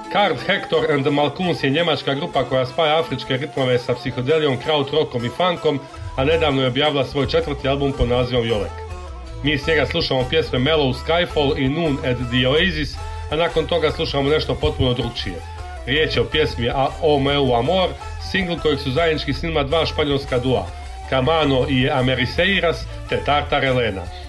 Karl Hector and the Malkuns je njemačka grupa koja spaja afričke ritmove sa psihodelijom, krautrockom i funkom, a nedavno je objavila svoj 4. album pod nazivom Jolek. Mi s njega slušamo pjesme Mellow Skyfall i Noon at the Oasis, a nakon toga slušamo nešto potpuno drugčije. Riječ je o pjesmi O meu amor, singl kojeg su zajednički snimala dva španjolska dua, Camano i Americeiras te Tartar Elena.